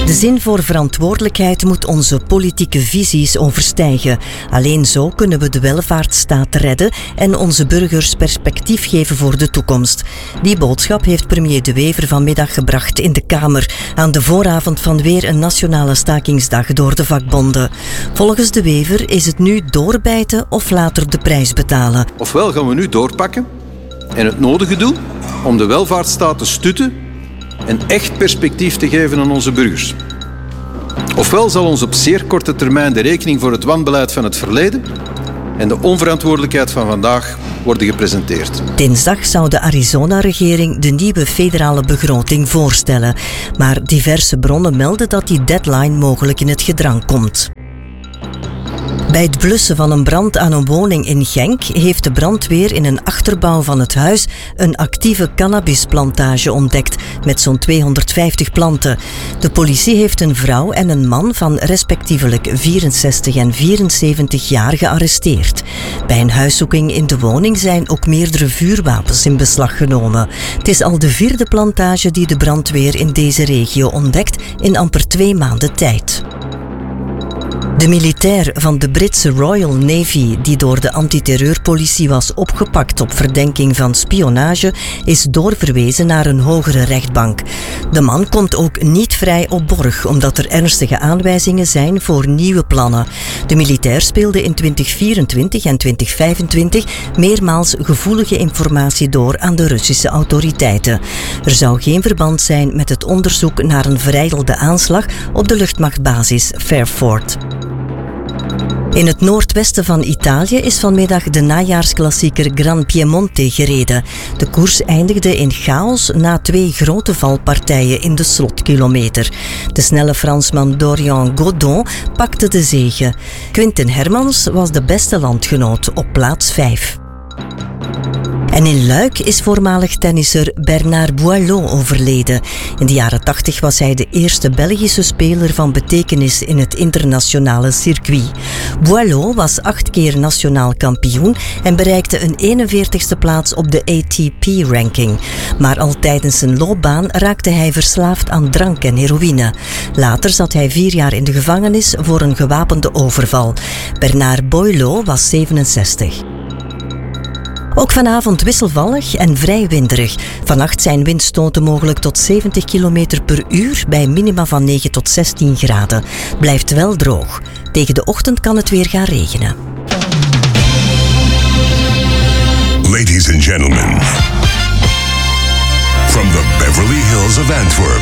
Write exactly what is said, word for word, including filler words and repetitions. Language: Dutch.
De zin voor verantwoordelijkheid moet onze politieke visies overstijgen. Alleen zo kunnen we de welvaartsstaat redden en onze burgers perspectief geven voor de toekomst. Die boodschap heeft premier De Wever vanmiddag gebracht in de Kamer aan de vooravond van weer een nationale stakingsdag door de vakbonden. Volgens De Wever is het nu doorbijten of later de prijs betalen. Ofwel gaan we nu doorpakken en het nodige doen om de welvaartsstaat te stutten en echt perspectief te geven aan onze burgers. Ofwel zal ons op zeer korte termijn de rekening voor het wanbeleid van het verleden en de onverantwoordelijkheid van vandaag worden gepresenteerd. Dinsdag zou de Arizona-regering de nieuwe federale begroting voorstellen. Maar diverse bronnen melden dat die deadline mogelijk in het gedrang komt. Bij het blussen van een brand aan een woning in Genk heeft de brandweer in een achterbouw van het huis een actieve cannabisplantage ontdekt met zo'n tweehonderdvijftig planten. De politie heeft een vrouw en een man van respectievelijk vierenzestig en vierenzeventig jaar gearresteerd. Bij een huiszoeking in de woning zijn ook meerdere vuurwapens in beslag genomen. Het is al de vierde plantage die de brandweer in deze regio ontdekt in amper twee maanden tijd. De militair van de Britse Royal Navy, die door de antiterreurpolitie was opgepakt op verdenking van spionage, is doorverwezen naar een hogere rechtbank. De man komt ook niet vrij op borg, omdat er ernstige aanwijzingen zijn voor nieuwe plannen. De militair speelde in twintig vierentwintig en twintig vijfentwintig meermaals gevoelige informatie door aan de Russische autoriteiten. Er zou geen verband zijn met het onderzoek naar een verijdelde aanslag op de luchtmachtbasis Fairford. In het noordwesten van Italië is vanmiddag de najaarsklassieker Gran Piemonte gereden. De koers eindigde in chaos na twee grote valpartijen in de slotkilometer. De snelle Fransman Dorian Godon pakte de zege. Quinten Hermans was de beste landgenoot op plaats vijf. En in Luik is voormalig tennisser Bernard Boileau overleden. In de jaren tachtig was hij de eerste Belgische speler van betekenis in het internationale circuit. Boileau was acht keer nationaal kampioen en bereikte een eenenveertigste plaats op de A T P-ranking. Maar al tijdens zijn loopbaan raakte hij verslaafd aan drank en heroïne. Later zat hij vier jaar in de gevangenis voor een gewapende overval. Bernard Boileau was zevenenzestig. Ook vanavond wisselvallig en vrij winderig. Vannacht zijn windstoten mogelijk tot zeventig kilometer per uur bij minima van negen tot zestien graden. Blijft wel droog. Tegen de ochtend kan het weer gaan regenen. Ladies and gentlemen, from the Beverly Hills of Antwerp.